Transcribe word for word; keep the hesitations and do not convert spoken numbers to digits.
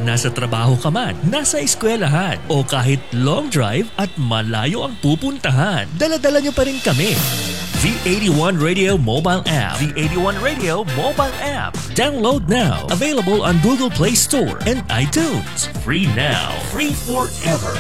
nasa trabaho ka man, nasa eskwelahan, o kahit long drive at malayo ang pupuntahan, dala-dala nyo pa rin kami. V eighty-one Radio Mobile App. V eighty-one Radio Mobile App. Download now. Available on Google Play Store and iTunes. Free now. Free forever.